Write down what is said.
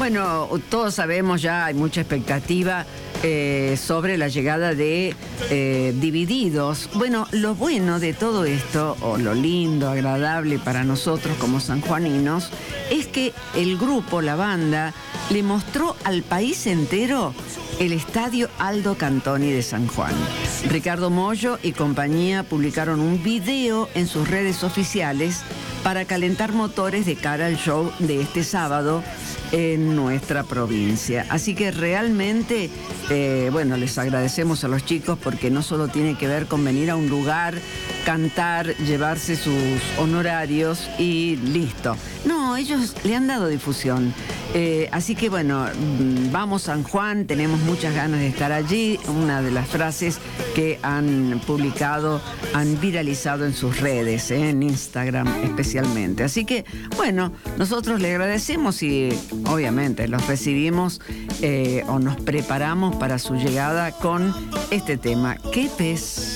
Bueno, todos sabemos ya, hay mucha expectativa sobre la llegada de Divididos. Bueno, lo bueno de todo esto, o lo lindo, agradable para nosotros como sanjuaninos, es que el grupo, la banda, le mostró al país entero el estadio Aldo Cantoni de San Juan. Ricardo Mollo y compañía publicaron un video en sus redes oficiales para calentar motores de cara al show de este sábado en nuestra provincia. Así que realmente, bueno, les agradecemos a los chicos porque no solo tiene que ver con venir a un lugar, cantar, llevarse sus honorarios y listo. No, ellos le han dado difusión. Así que bueno, vamos San Juan, tenemos muchas ganas de estar allí. Una de las frases que han publicado, han viralizado en sus redes, en Instagram especialmente. Así que bueno, nosotros le agradecemos y obviamente los recibimos o nos preparamos para su llegada con este tema. ¿Qué pez?